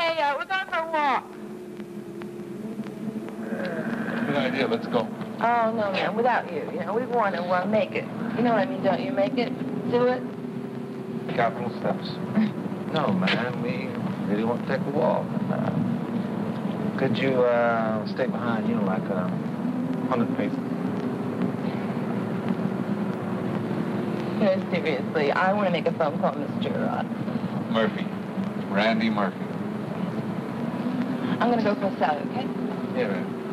Hey, we're going for a walk. Good idea. Let's go. Oh, no, man, without you. You know, we want to make it. You know what I mean, don't you? Make it. Do it. Capital steps. No, man, we really want to take a walk. Could you stay behind, you know, like 100 paces? No, seriously, I want to make a phone call, Mr. Murphy. Randy Murphy. I'm going to go for a salad, okay? Yeah, man.